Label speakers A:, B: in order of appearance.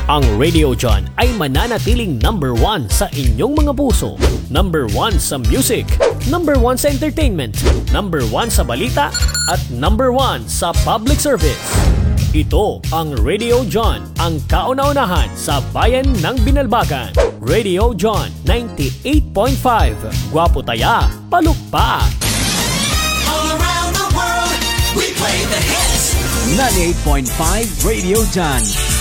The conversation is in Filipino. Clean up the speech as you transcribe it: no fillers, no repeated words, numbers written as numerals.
A: Ang Radio John ay mananatiling number 1 sa inyong mga puso. Number 1 sa music, number 1 sa entertainment, number 1 sa balita, at number 1 sa public service. Ito ang Radio John, ang kauna-unahan sa bayan ng Binalbagan. Radio John 98.5. Gwapo taya, palukpak.
B: All around the world, we play the hits.
C: 98.5 Radio John.